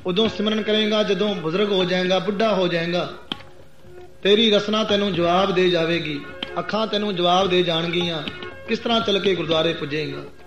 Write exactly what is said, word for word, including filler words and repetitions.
ਉਦੋਂ ਸਿਮਰਨ ਕਰੇਗਾ ਜਦੋਂ ਬਜ਼ੁਰਗ ਹੋ ਜਾਏਗਾ, ਬੁੱਢਾ ਹੋ ਜਾਏਗਾ। ਤੇਰੀ ਰਸਨਾ ਤੈਨੂੰ ਜਵਾਬ ਦੇ ਜਾਵੇਗੀ, ਅੱਖਾਂ ਤੈਨੂੰ ਜਵਾਬ ਦੇ ਜਾਣਗੀਆਂ, ਕਿਸ ਤਰ੍ਹਾਂ ਚੱਲ ਕੇ ਗੁਰਦੁਆਰੇ ਪੁੱਜੇਗਾ।